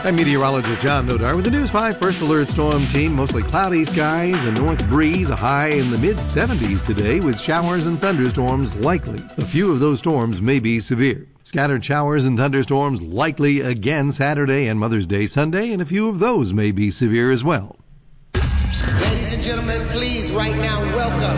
I'm meteorologist John Nodar with the News 5 First Alert Storm Team. Mostly cloudy skies, a north breeze, a high in the mid-70s today with showers and thunderstorms likely. A few of those storms may be severe. Scattered showers and thunderstorms likely again Saturday and Mother's Day Sunday, and a few of those may be severe as well. Ladies and gentlemen, please right now welcome